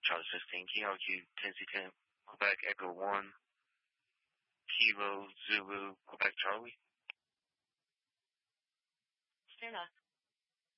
Charlie 16, Kilo Q, 10C10, Quebec Echo 1, Kilo Zulu, Quebec Charlie. Stand up.